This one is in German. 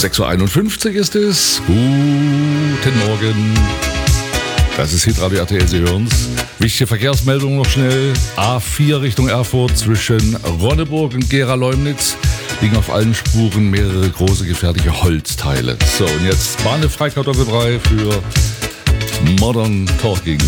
6.51 Uhr ist es. Guten Morgen. Das ist Hitradio RTL, Sie hören's. Wichtige Verkehrsmeldung noch schnell. A4 Richtung Erfurt zwischen Ronneburg und Gera-Leumnitz liegen auf allen Spuren mehrere große gefährliche Holzteile. So, und jetzt Bahn Freikartoffelbrei für Modern Talking.